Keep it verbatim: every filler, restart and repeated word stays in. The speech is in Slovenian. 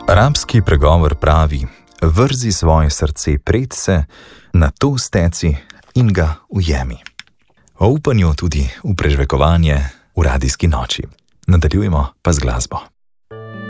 Arabski pregovor pravi: vrzi svoje srce predse, nato steci in ga ujemi. O upanju tudi v prežvekovanje v radijski noči. Nadaljujemo pa z glasbo.